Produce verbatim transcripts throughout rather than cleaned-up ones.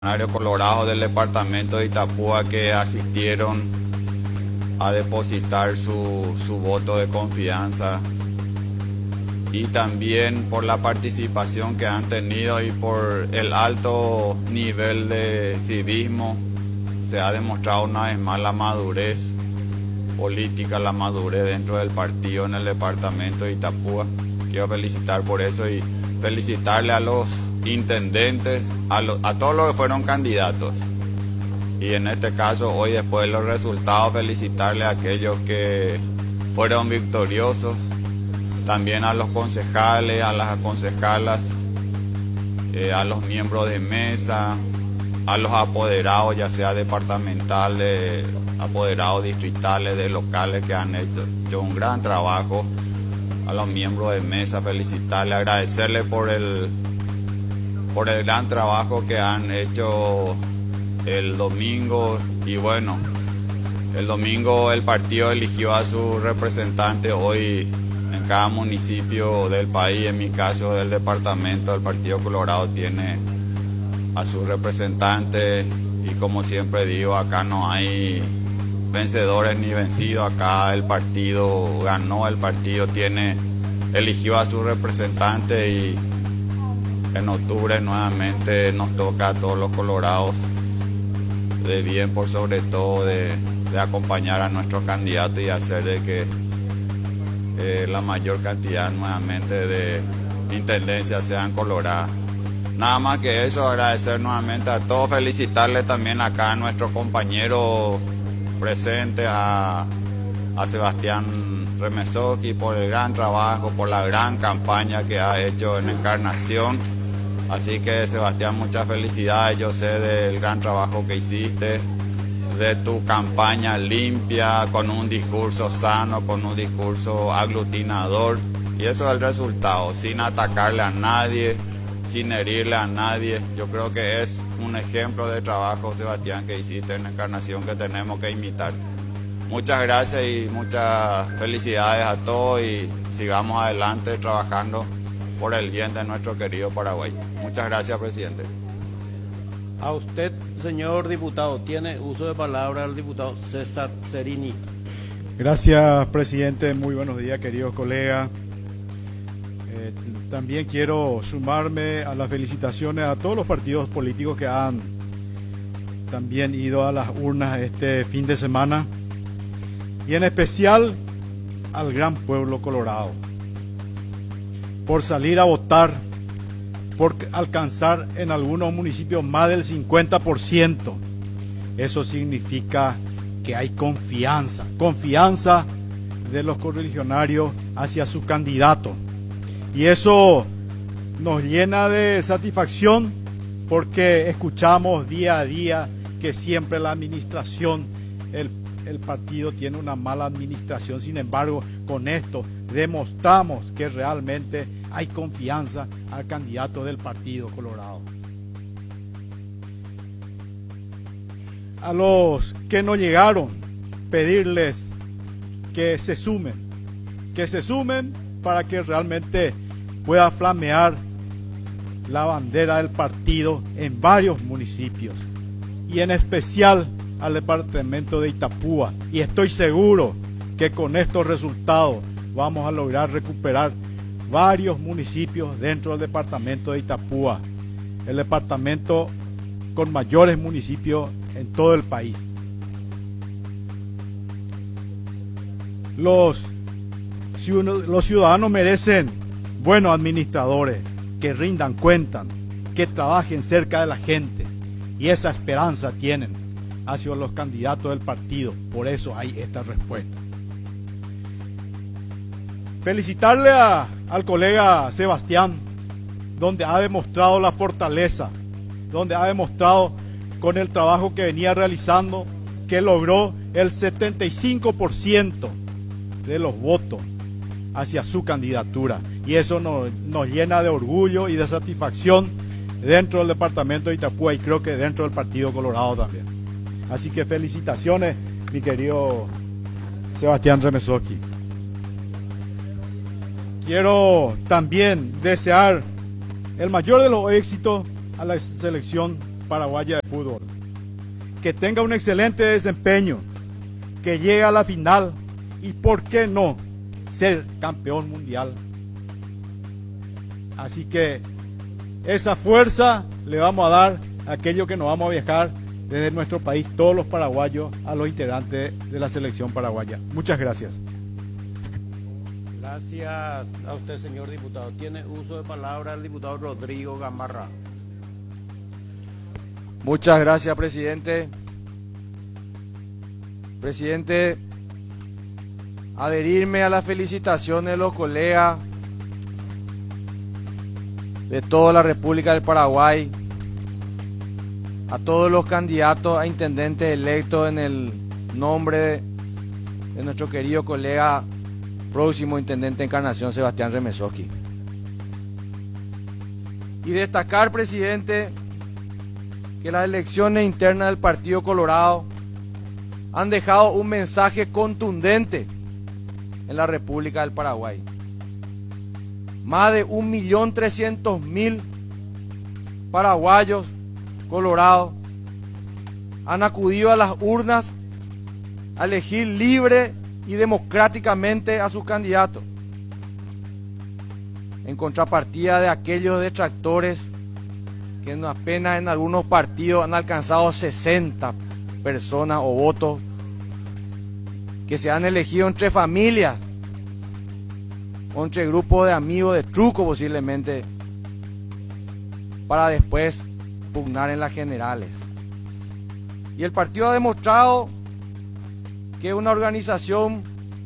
Funcionarios colorados del departamento de Itapúa que asistieron a depositar su, su voto de confianza, y también por la participación que han tenido y por el alto nivel de civismo. Se ha demostrado una vez más la madurez política, la madurez dentro del partido en el departamento de Itapúa. Quiero felicitar por eso y felicitarle a los intendentes, a, lo, a todos los que fueron candidatos, y en este caso hoy, después de los resultados, felicitarle a aquellos que fueron victoriosos, también a los concejales, a las concejalas, eh, a los miembros de mesa, a los apoderados, ya sea departamentales, apoderados distritales, de locales, que han hecho, hecho un gran trabajo. A los miembros de mesa, felicitarle, agradecerle por el por el gran trabajo que han hecho el domingo. Y bueno, el domingo el partido eligió a su representante. Hoy en cada municipio del país, en mi caso del departamento, el Partido Colorado tiene a su representante, y como siempre digo, acá no hay vencedores ni vencidos. Acá el partido ganó, el partido tiene eligió a su representante, y en octubre nuevamente nos toca a todos los colorados de bien, por sobre todo de, de acompañar a nuestro candidato y hacer de que eh, la mayor cantidad nuevamente de intendencias sean coloradas. Nada más que eso, agradecer nuevamente a todos, felicitarle también acá a nuestro compañero presente, a, a Sebastián Remesoski, por el gran trabajo, por la gran campaña que ha hecho en Encarnación. Así que, Sebastián, muchas felicidades. Yo sé del gran trabajo que hiciste, de tu campaña limpia, con un discurso sano, con un discurso aglutinador, y eso es el resultado, sin atacarle a nadie, sin herirle a nadie. Yo creo que es un ejemplo de trabajo, Sebastián, que hiciste en Encarnación, que tenemos que imitar. Muchas gracias y muchas felicidades a todos, y sigamos adelante trabajando por el bien de nuestro querido Paraguay. Muchas gracias, presidente. A usted, señor diputado, tiene uso de palabra el diputado César Cerini. Gracias, presidente. Muy buenos días, queridos colegas. Eh, también quiero sumarme a las felicitaciones a todos los partidos políticos que han también ido a las urnas este fin de semana, y en especial al gran pueblo colorado, por salir a votar, por alcanzar en algunos municipios más del cincuenta por ciento. Eso significa que hay confianza, confianza de los correligionarios hacia su candidato. Y eso nos llena de satisfacción, porque escuchamos día a día que siempre la administración, el, el partido tiene una mala administración. Sin embargo, con esto demostramos que realmente hay confianza al candidato del Partido Colorado. A los que no llegaron, pedirles que se sumen, que se sumen para que realmente pueda flamear la bandera del partido en varios municipios, y en especial al departamento de Itapúa. Y estoy seguro que con estos resultados vamos a lograr recuperar varios municipios dentro del departamento de Itapúa, el departamento con mayores municipios en todo el país. Los, los ciudadanos merecen buenos administradores que rindan cuentas, que trabajen cerca de la gente, y esa esperanza tienen hacia los candidatos del partido. Por eso hay esta respuesta. Felicitarle a, al colega Sebastián, donde ha demostrado la fortaleza, donde ha demostrado con el trabajo que venía realizando, que logró el setenta y cinco por ciento de los votos hacia su candidatura. Y eso nos, nos llena de orgullo y de satisfacción dentro del departamento de Itapúa, y creo que dentro del Partido Colorado también. Así que felicitaciones, mi querido Sebastián Remesoski. Quiero también desear el mayor de los éxitos a la selección Paraguaya de Fútbol. Que tenga un excelente desempeño, que llegue a la final y, ¿por qué no?, ser campeón mundial. Así que esa fuerza le vamos a dar a aquello que nos vamos a viajar desde nuestro país, todos los paraguayos, a los integrantes de la selección paraguaya. Muchas gracias. Gracias a usted, señor diputado. Tiene uso de palabra el diputado Rodrigo Gamarra. Muchas gracias, presidente. Presidente, adherirme a las felicitaciones de los colegas de toda la República del Paraguay, a todos los candidatos a intendentes electos en el nombre de, de nuestro querido colega próximo intendente de Encarnación, Sebastián Remesoski. Y destacar, presidente, que las elecciones internas del Partido Colorado han dejado un mensaje contundente en la República del Paraguay. Más de un millón trescientos mil paraguayos colorados han acudido a las urnas a elegir libre y democráticamente a sus candidatos, en contrapartida de aquellos detractores que apenas en algunos partidos han alcanzado sesenta personas o votos, que se han elegido entre familias o entre grupos de amigos de truco posiblemente, para después pugnar en las generales. Y el partido ha demostrado que es una organización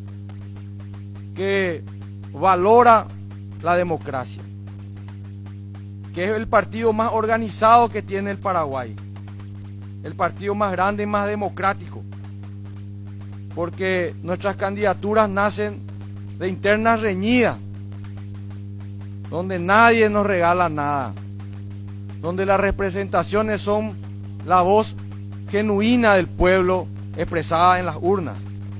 que valora la democracia, que es el partido más organizado que tiene el Paraguay, el partido más grande y más democrático, porque nuestras candidaturas nacen de internas reñidas, donde nadie nos regala nada, donde las representaciones son la voz genuina del pueblo expresada en las urnas.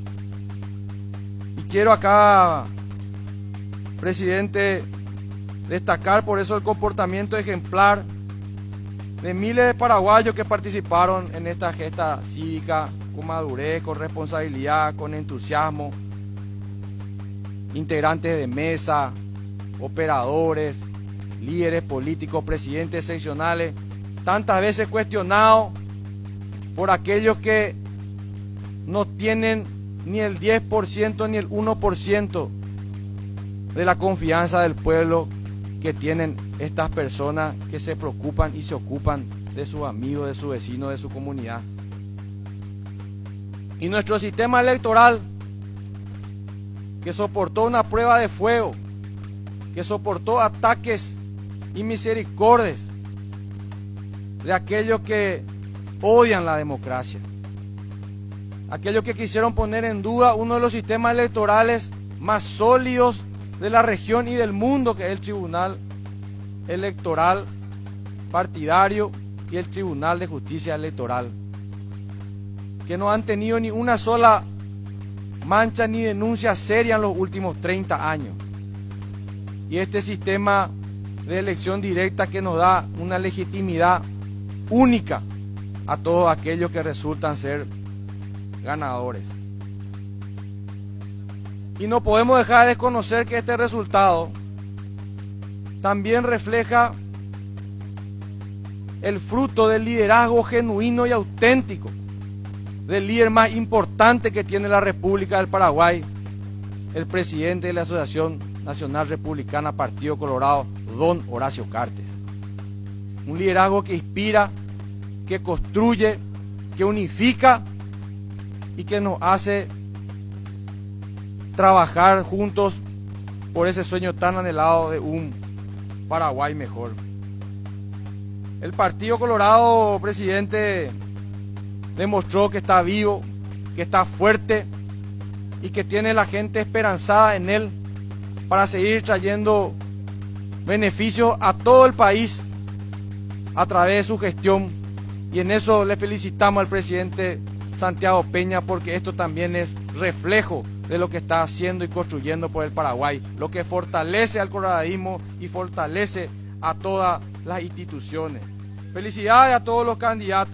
Y quiero acá, presidente, destacar por eso el comportamiento ejemplar de miles de paraguayos que participaron en esta gesta cívica con madurez, con responsabilidad, con entusiasmo, integrantes de mesa, operadores, líderes políticos, presidentes seccionales, tantas veces cuestionados por aquellos que no tienen ni el diez por ciento ni el uno por ciento de la confianza del pueblo que tienen estas personas que se preocupan y se ocupan de sus amigos, de sus vecinos, de su comunidad. Y nuestro sistema electoral, que soportó una prueba de fuego, que soportó ataques y misericordias de aquellos que odian la democracia, aquellos que quisieron poner en duda uno de los sistemas electorales más sólidos de la región y del mundo, que es el Tribunal Electoral Partidario y el Tribunal de Justicia Electoral, que no han tenido ni una sola mancha ni denuncia seria en los últimos treinta años. Y este sistema de elección directa que nos da una legitimidad única a todos aquellos que resultan ser ganadores. Y no podemos dejar de desconocer que este resultado también refleja el fruto del liderazgo genuino y auténtico del líder más importante que tiene la República del Paraguay, el presidente de la Asociación Nacional Republicana Partido Colorado, don Horacio Cartes. Un liderazgo que inspira, que construye, que unifica y que nos hace trabajar juntos por ese sueño tan anhelado de un Paraguay mejor. El Partido Colorado, presidente, demostró que está vivo, que está fuerte y que tiene la gente esperanzada en él para seguir trayendo beneficios a todo el país a través de su gestión. Y en eso le felicitamos al presidente Santiago Peña, porque esto también es reflejo de lo que está haciendo y construyendo por el Paraguay, lo que fortalece al coloradismo y fortalece a todas las instituciones. Felicidades a todos los candidatos.